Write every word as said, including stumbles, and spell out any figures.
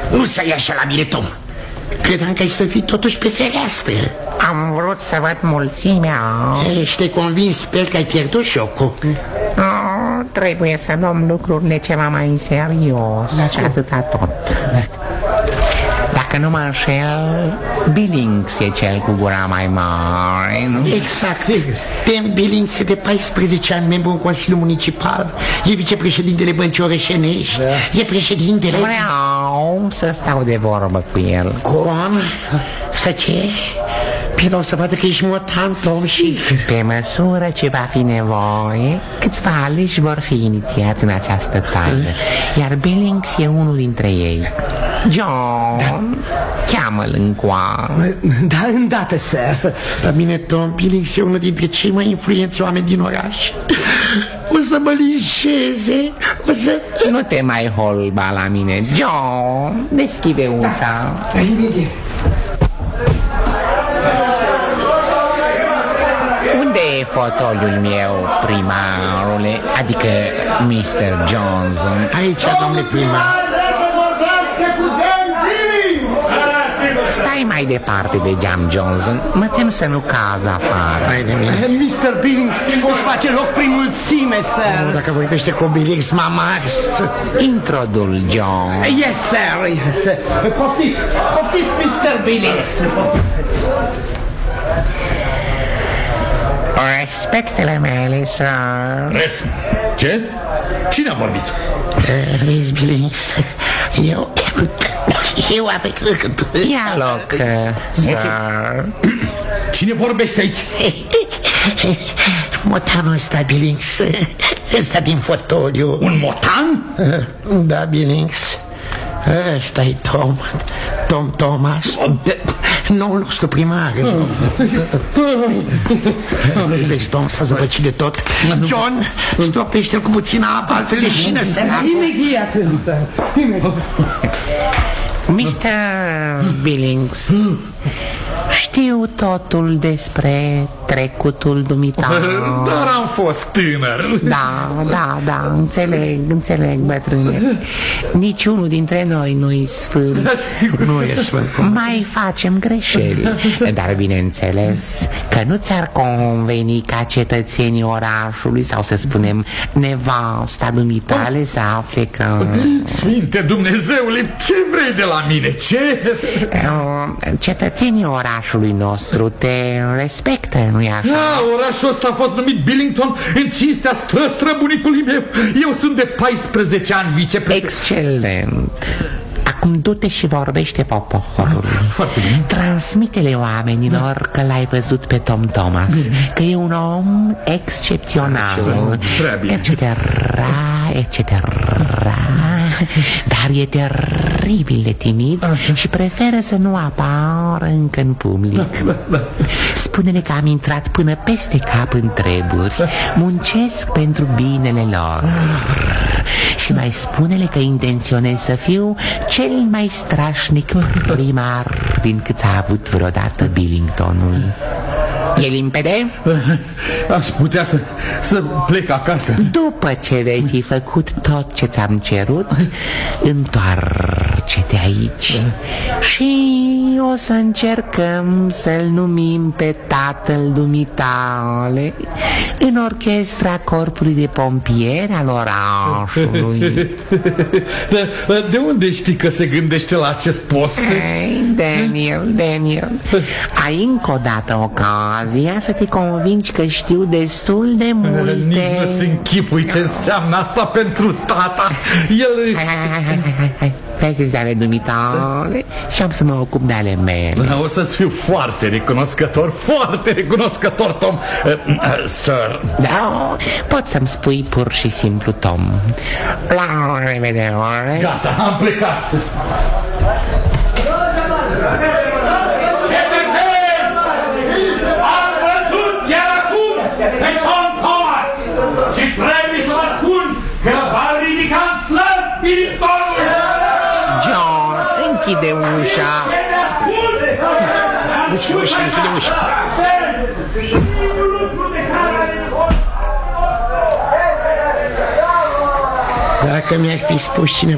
Nu să ia așa la mine, Tom. Credeam că ai să fii totuși pe fereastră. Am vrut să văd mulțimea. Și te convins, sper că ai pierdut șocul. Oh, trebuie să luăm lucrurile ceva mai în serios. Și atâta tot. Dacă nu mă înșel, Billings e cel cu gura mai mare, nu? Exact. Tim Billings e de paisprezece ani membru în Consiliul Municipal. E vicepreședintele Băncii Orășenești. Da. E președintele... Vreau să stau de vorbă cu el. Cum? Să ce? Păi o să vadă că ești motan, Tom, și... Pe măsură ce va fi nevoie, câțiva aleși vor fi inițiați în această taină. Iar Billings e unul dintre ei. John, cheamă-l încoa. Da, îndată, sir. La mine, Tom, Billings e unul dintre cei mai influenți oameni din oraș. O să mă linșeze. O să... Nu te mai holba la mine. John, deschide ușa. Da, imediat. Unde e fotoliul meu, primarule? Adică mister Johnson? Aici, domnule primar. Stai mai departe de geam, Johnson. Mă tem să nu caz afară. Hai de mine. mister Billings își face loc prin mulțime, sir. Nu, dacă vorbește cu Billings, mama ars. Introdul, John. Yes, sir, yes, sir. Poftiți, poftiți, mister Billings. Respectele mele, sir. Res... Ce? Cine a vorbit? Uh, Miss Billings, eu... Eu am... Ia loc, sir. Cine vorbește aici? Motanul ăsta, Billings. Ăsta din fotoliu. Un motan? Da, Billings. Ăsta-i Tom. Tom Thomas. Noul nostru primar. Vezi, Tom, s-a zăpăcit de tot. John, stropește-l cu puțină apă, altfel leșină săracu. Imediat, imediat. mister Billings, știu totul despre trecutul dumitale. Dar am fost tânăr. Da, da, da, înțeleg, înțeleg, bătrâne. Niciunul dintre noi nu-i sfânt. Da, sigur, nu e sfânt. Mai facem greșeli. Dar bineînțeles că nu ți-ar conveni ca cetățenii orașului, sau să spunem nevasta dumitale, să afle că... Sfinte Dumnezeule, ce vrei de la mine? Ce? Cetățenii orașului nostru te respectă, nu-i așa? Da, orașul ăsta a fost numit Billington în cinstea stră-străbunicului meu. Eu sunt de paisprezece ani vicepreședinte. Excelent. Acum du-te și vorbește poporului. Foarte bine. Transmite-le oamenilor că l-ai văzut pe Tom Thomas, că e un om excepțional, etc, etc. Dar e teribil de timid și preferă să nu apară încă în public. Spune-le că am intrat până peste cap în treburi, muncesc pentru binele lor. Și mai spune-le că intenționez să fiu cel mai strașnic primar din cât a avut vreodată Billingtonul. E limpede? Aș putea să, să plec acasă. După ce vei fi făcut tot ce ți-am cerut, întoarce-te aici și o să încercăm să-l numim pe tatăl dumitale în orchestra corpului de pompieri al orașului. De unde știi că se gândește la acest post? Hey, Daniel, Daniel, ai încă o dată ocazia să te convingi că știu destul de multe. Nici nu-ți închipui ce înseamnă asta pentru tata. El... Hai, hai, hai, hai, hai, hai. Vezi de ale dumitale și am să mă ocup de ale mele. O să-ți fiu foarte recunoscător, foarte recunoscător, Tom. uh, uh, Sir. Da, poți să-mi spui pur și simplu Tom. La revedere. Gata, am plecat. Pe Tom Thomas și trebuie să vă spun că va ridica în slăb Billingtonul. John, închide ușa. Ușa, ușa, închide ușa. Dacă mi-ar fi spus cine